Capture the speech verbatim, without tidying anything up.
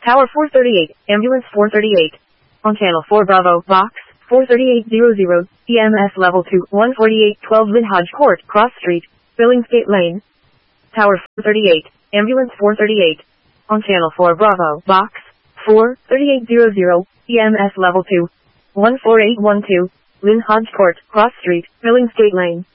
Tower four thirty-eight, Ambulance four thirty-eight. On Channel four Bravo, Box four thirty-eight hundred, E M S Level two, one forty-eight twelve Minhaj Court, Cross Street, Billingsgate Lane. Tower four thirty-eight, Ambulance four thirty-eight. On Channel four Bravo, Box four thirty-eight hundred, E M S Level two, one four eight one two, Minhaj Court, Cross Street, Billingsgate Lane.